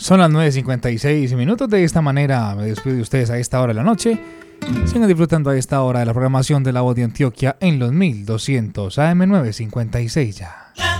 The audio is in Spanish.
Son las 9:56 de esta manera me despido de ustedes a esta hora de la noche. Sigan disfrutando a esta hora de la programación de La Voz de Antioquia en los 1200 AM 956 ya.